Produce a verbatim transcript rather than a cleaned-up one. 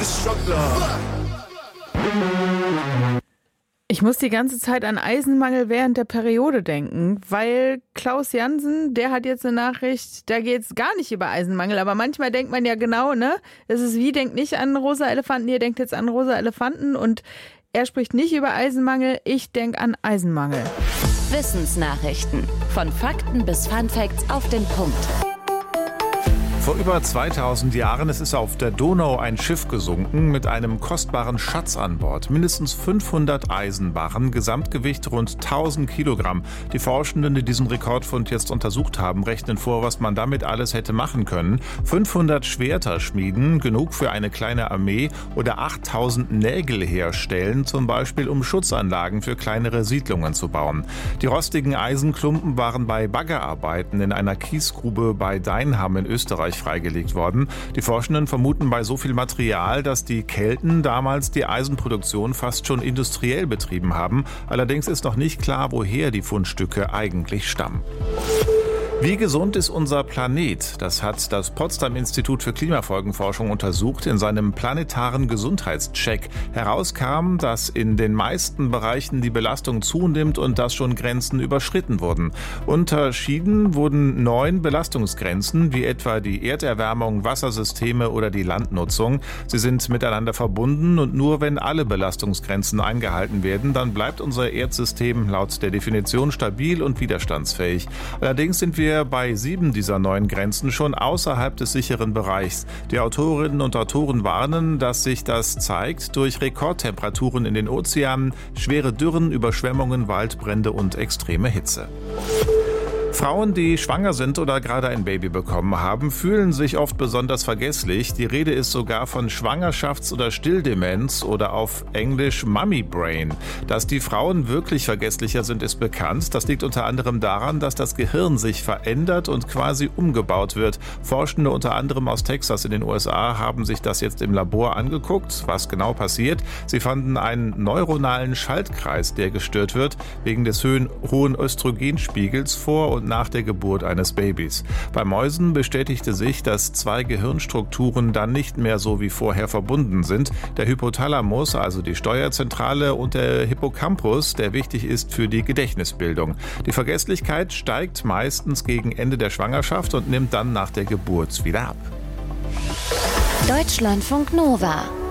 Ich muss die ganze Zeit an Eisenmangel während der Periode denken, weil Klaus Jansen, der hat jetzt eine Nachricht, da geht es gar nicht über Eisenmangel, aber manchmal denkt man ja genau, ne? Es ist wie, denkt nicht an rosa Elefanten, ihr denkt jetzt an rosa Elefanten und er spricht nicht über Eisenmangel, ich denke an Eisenmangel. Wissensnachrichten. Von Fakten bis Funfacts auf den Punkt. Vor über zweitausend Jahren ist es auf der Donau ein Schiff gesunken mit einem kostbaren Schatz an Bord. Mindestens fünfhundert Eisenbarren, Gesamtgewicht rund tausend Kilogramm. Die Forschenden, die diesen Rekordfund jetzt untersucht haben, rechnen vor, was man damit alles hätte machen können. fünfhundert Schwerter schmieden, genug für eine kleine Armee, oder achttausend Nägel herstellen, zum Beispiel um Schutzanlagen für kleinere Siedlungen zu bauen. Die rostigen Eisenklumpen waren bei Baggerarbeiten in einer Kiesgrube bei Deinham in Österreich freigelegt worden. Die Forschenden vermuten bei so viel Material, dass die Kelten damals die Eisenproduktion fast schon industriell betrieben haben. Allerdings ist noch nicht klar, woher die Fundstücke eigentlich stammen. Wie gesund ist unser Planet? Das hat das Potsdam-Institut für Klimafolgenforschung untersucht in seinem planetaren Gesundheitscheck. Herauskam, dass in den meisten Bereichen die Belastung zunimmt und dass schon Grenzen überschritten wurden. Unterschieden wurden neun Belastungsgrenzen, wie etwa die Erderwärmung, Wassersysteme oder die Landnutzung. Sie sind miteinander verbunden und nur wenn alle Belastungsgrenzen eingehalten werden, dann bleibt unser Erdsystem laut der Definition stabil und widerstandsfähig. Allerdings sind wir bei sieben dieser neun Grenzen schon außerhalb des sicheren Bereichs. Die Autorinnen und Autoren warnen, dass sich das zeigt durch Rekordtemperaturen in den Ozeanen, schwere Dürren, Überschwemmungen, Waldbrände und extreme Hitze. Frauen, die schwanger sind oder gerade ein Baby bekommen haben, fühlen sich oft besonders vergesslich. Die Rede ist sogar von Schwangerschafts- oder Stilldemenz oder auf Englisch Mummy Brain. Dass die Frauen wirklich vergesslicher sind, ist bekannt. Das liegt unter anderem daran, dass das Gehirn sich verändert und quasi umgebaut wird. Forschende unter anderem aus Texas in den U S A haben sich das jetzt im Labor angeguckt, was genau passiert. Sie fanden einen neuronalen Schaltkreis, der gestört wird, wegen des hohen Östrogenspiegels vor und nach der Geburt eines Babys. Bei Mäusen bestätigte sich, dass zwei Gehirnstrukturen dann nicht mehr so wie vorher verbunden sind. Der Hypothalamus, also die Steuerzentrale, und der Hippocampus, der wichtig ist für die Gedächtnisbildung. Die Vergesslichkeit steigt meistens gegen Ende der Schwangerschaft und nimmt dann nach der Geburt wieder ab. Deutschlandfunk Nova